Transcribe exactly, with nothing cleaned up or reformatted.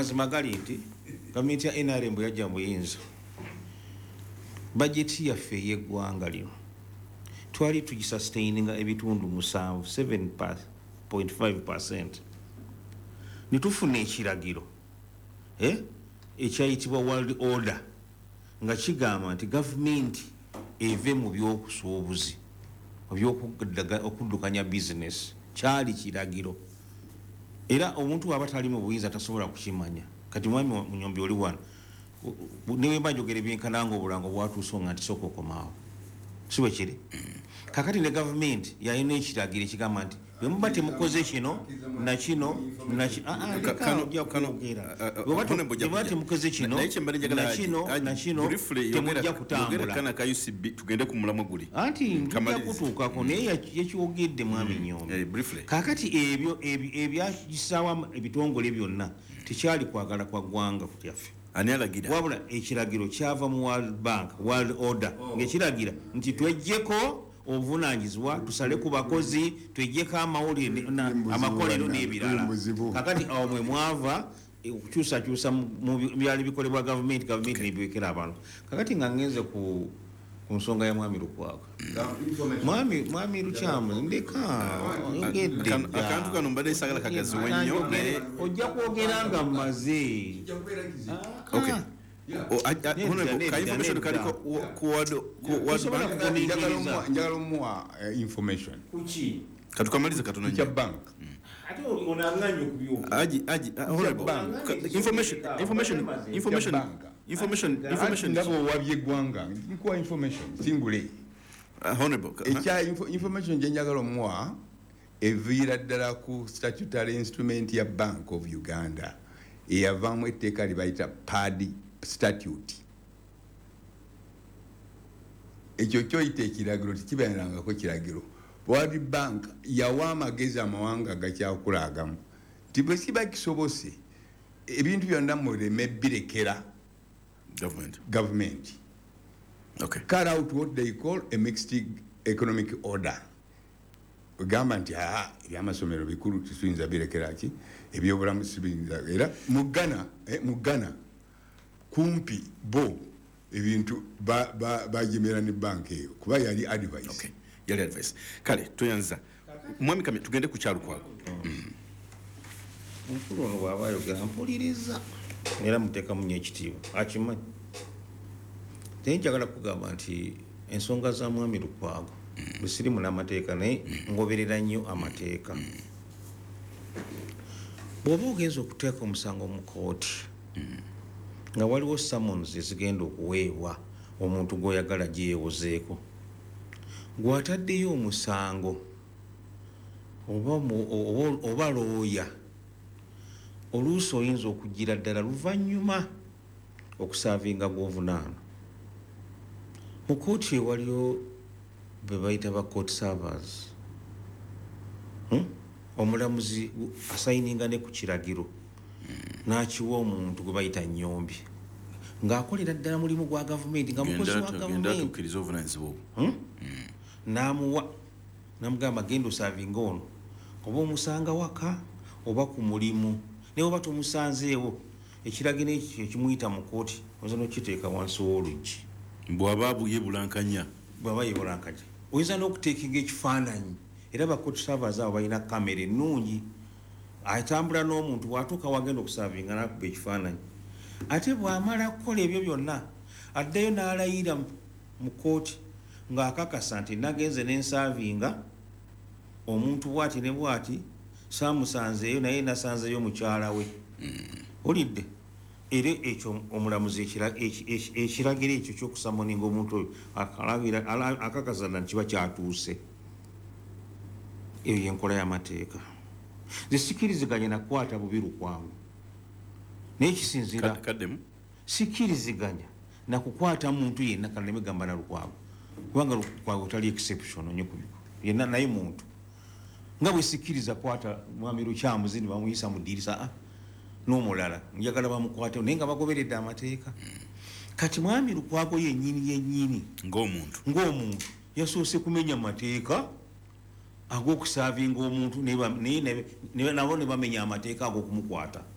amazima gali nti gavumenti ya N R M yajja mu buyinza bajeti yaffe y'eggwanga lino twali tugisustaininga ebitundu musanvu seven point five percent ne tufuna ekiragiro eh ekyayitibwa world order nga kigamba nti gavumenti eve mu by'okusuubuzi mu by'okuddukanya business kyali kiragiro era omuntu aba tali mu buyinza tasobola kukimanya kati mwami Munyombe oli wano niwe mbajogere byenkananga obulango bwatuuso nga nti soko komaawo siwe kiri kakati ne government yalina ekiragiro ekigamba nti bwe muba temukoze kino na kino na temukoze kino na kino na kino temujja kutambula tugende ku mulamwa guli anti tujja kutuukako naye yekiwogedde mwami Nyombe kakati ebyo ebyagisaawa ebitongole byonna tekyali kwagala kwa ggwanga kutyaffe ani alagira wabula ekiragiro kyava mu World Bank World Order ngekiragira nti twejjeko obuvunanyizibwa tusale ku bakozi twejjeko amawulire amakolero n'ebirala kakati awo mwe mwava okukyusakyusa mu byali bikolebwa gavumenti gavumenti nebiwekera abantu kakati nga ngenze ku ku nsonga ya mwami Lukwago mwami mwami Lukyamu ndeka oyogedde akantu kano mbadde sagala kagazi wennyo naye ojja kwogera nga mmaze okay information kaliko kuward bank njagala muwa information kuki katukamaliza katono nje bank ate onanganya okubyuka aji aji information information information information information ndabo wabye gwanga nkuwa information singule honorable echa information je njagala muwa evira ddala ku statutory instrument ya Bank of Uganda eyavamu etteeka libayita P A D statute ekyo kyoyita ekiragiro tekibeerangako kiragiro World Bank yawa amagezi amawanga gakyakulagamu ti bwe kiba kisobose ebintu byonna muleme birekera government government okay cut out what they call a mixed economic order ugamba nti aa ebyamasomero bikulu tisuyinza birekera ki ebyobulamu sibiyinza era mu Ghana eh, mu Ghana kumpi bo ebintu bajimira ni banki eyo kuba yali advice okay yali advice kale tuyanza mwami kamye tugende ku kyalo kwako mukulu ono bw'aba ayogera mpuliriza era muteeka munye ekitiibwa akimanyi naye njagala kugamba nti ensonga za mwami Lukwago bwe sirimu n'amateeka naye ngoberera nnyo amateeka bw'oba ogenza okuteeka omusango mu kooti nga waliwo summons ezigenda okuweebwa omuntu gw'oyagala gyeyewozeeko gw'ataddeyo omusango oba looya oluusi oyinza okugira ddala luvannyuma okusaavinga gw'ovunaana mu kooti ewaliyo be bayita ba court servers hmm? omulamuzi asayininga ne ku kiragiro n'akiwa omuntu gwe bayita nnyombi ng'akolera ddala mulimu gwa gavumenti nga mukozi wa gavumenti n'amuwa n'amugamba genda osaavinga ono oba omusanga waka oba ku mulimu naye oba tomusanzeewo ekiragiro ekyo ekimuyita mu kooti oyinza n'okiteeka wansi w'oluggi bw'aba abuye bulankanya bw'aba yebulankanya oyinza n'okuteekinga ekifaananyi era bakooti servers abo balina kamera ennungi atambula n'omuntu bw'atuuka wagenda okusaavinga n'akuba ekifaananyi ate bw'amala kukola ebyo byonna addayo n'alayira mu kooti ng'akakasa nti nagenze n'ensaavinga omuntu bw'ati ne bw'ati saamusanzeeyo naye nasanzeeyo mukyala we olidde era ekyo omulamuzi ekiragiro ekyo ky'okusamoninga omuntu oyo akakasa nti kiba kyatuuse eyo yenkola y'amateeka nze sikiriziganya nakukwata bubi Lukwago naye kisinzira sikiriziganya nakukwata muntu yenna kaleme gamba na Lukwago kubanga Lukwago tali exception onye kubiko yenna naye muntu nga bwe sikiriza kwata mwami Lukyamuzi ne bamuyisa mu ddirisa n'omulala njagala bamukwate naye nga bagoberedde amateeka kati mwami Lukwago yennyini yennyini ng'omuntu ng'omuntu yasoose kumenya amateeka ag'okusaavinga omuntu naye nabo ne bamenya amateeka ag'okumukwata